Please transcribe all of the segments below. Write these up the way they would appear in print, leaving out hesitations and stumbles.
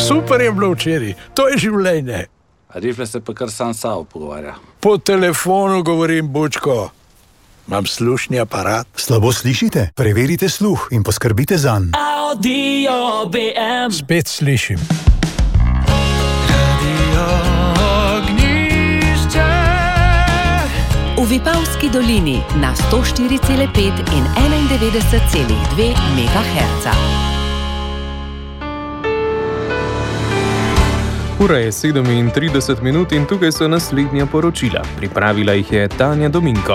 Super je bilo včeraj, to je življenje. Rifle se pa kar sam sabo pogovarja. Po telefonu govorim, bučko. Imam slušni aparat. Slabo slišite? Preverite sluh in poskrbite zanj. Audio BM. Spet slišim. V Vipavski dolini na 104,5 in 91,2 MHz. Ura je 37 in tukaj so naslednja poročila. Pripravila jih je Tanja Dominko.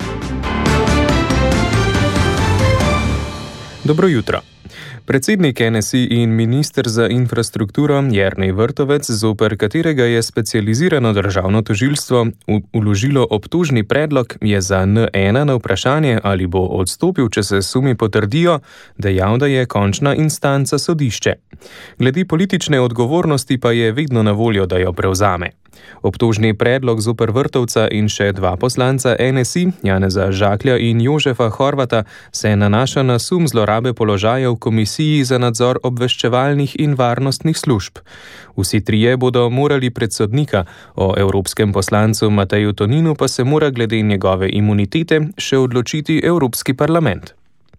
Dobro jutro. Predsednik NSI in minister za infrastrukturo Jernej Vrtovec, zoper katerega je specializirano državno tožilstvo vložilo obtožni predlog, je za N1 na vprašanje, ali bo odstopil, če se sumi potrdijo, dejal, da je končna instanca sodišče. Glede politične odgovornosti pa je vedno na voljo, da jo prevzame. Obtožni predlog zoper Vrtovca in še dva poslanca NSI, Janeza Žaklja in Jožefa Horvata, se nanaša na sum zlorabe položaja v Komisiji za nadzor obveščevalnih in varnostnih služb. Vsi trije bodo morali pred sodnika, o evropskem poslancu Mateju Toninu pa se mora glede njegove imunitete še odločiti Evropski parlament.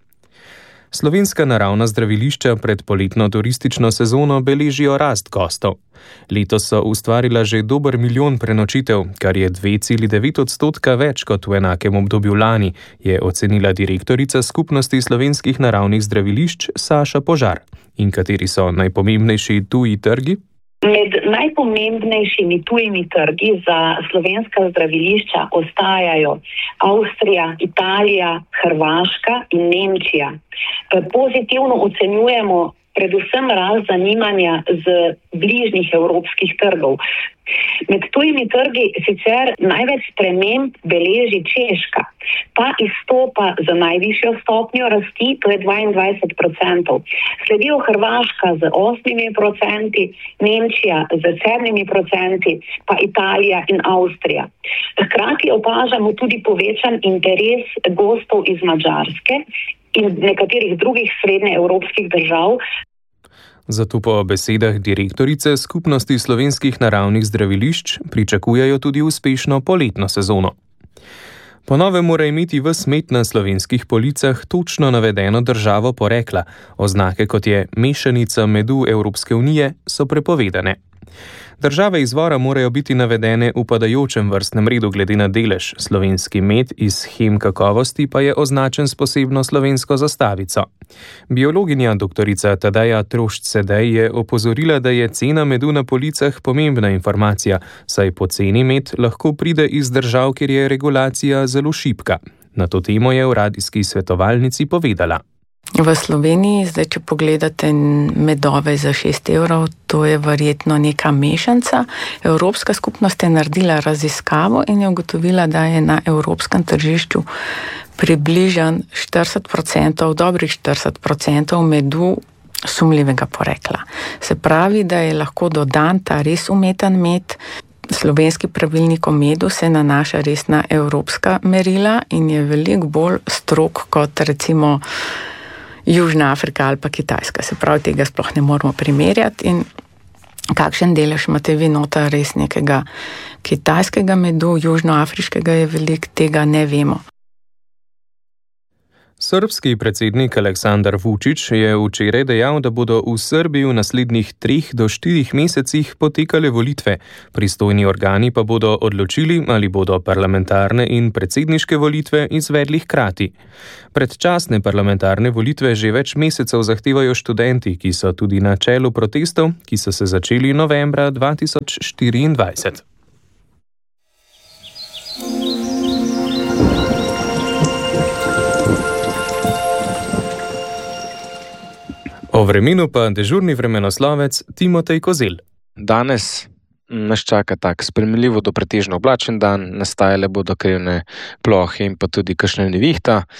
Slovenska naravna zdravilišča pred poletno turistično sezono beležijo rast gostov. Letos so ustvarila že dober milijon prenočitev, kar je 2,9% več kot v enakem obdobju lani, je ocenila direktorica Skupnosti slovenskih naravnih zdravilišč Saša Požar. In kateri so najpomembnejši tuji trgi? Med najpomembnejšimi tujimi trgi za slovenska zdravilišča ostajajo Avstrija, Italija, Hrvaška in Nemčija. Pozitivno ocenjujemo predvsem rast zanimanja z bližnjih evropskih trgov. Med tujimi trgi sicer največ sprememb beleži Češka. Ta izstopa za najvišjo stopnjo rasti, to je 22%. Sledijo Hrvaška z 8%, Nemčija z 7%, pa Italija in Avstrija. Hkrati opažamo tudi povečan interes gostov iz Madžarske in nekaterih drugih srednjeevropskih držav. Zato po besedah direktorice Skupnosti slovenskih naravnih zdravilišč pričakujejo tudi uspešno poletno sezono. Po novem mora imeti ves med na slovenskih policah točno navedeno državo porekla. Oznake, kot je mešanica medu Evropske unije, so prepovedane. Države izvora morajo biti navedene v padajočem vrstnem redu glede na delež. Slovenski med iz shem kakovosti pa je označen s posebno slovensko zastavico. Biologinja doktorica Tadeja Trošt-Sedej je opozorila, da je cena medu na policah pomembna informacija, saj poceni med lahko pride iz držav, kjer je regulacija zelo šibka. Na to temo je v radijski svetovalnici povedala. V Sloveniji, zdaj če pogledate medove za 6 evrov, to je verjetno neka mešanca. Evropska skupnost je naredila raziskavo in je ugotovila, da je na evropskem tržišču približan 40%, dobrih 40% medu sumljivega porekla. Se pravi, da je lahko dodan ta res umeten med. Slovenski pravilnik o medu se nanaša res na evropska merila in je veliko bolj strog kot recimo Južna Afrika ali pa Kitajska. Se pravi, tega sploh ne moramo primerjati in kakšen delež imate vi nota res nekega kitajskega medu, južnoafriškega je veliko, tega ne vemo. Srbski predsednik Aleksandar Vučić je včeraj dejal, da bodo v Srbiji v naslednjih 3 do 4 mesecih potekale volitve. Pristojni organi pa bodo odločili, ali bodo parlamentarne in predsedniške volitve izvedli hkrati. Predčasne parlamentarne volitve že več mesecev zahtevajo študenti, ki so tudi na čelu protestov, ki so se začeli novembra 2024. O vremenu pa dežurni vremenoslovec Timotej Kozel. Danes nas čaka tak sprejemljivo do pretežno oblačen dan, nastajale bodo krivne plohe in pa tudi kakšna nevihta.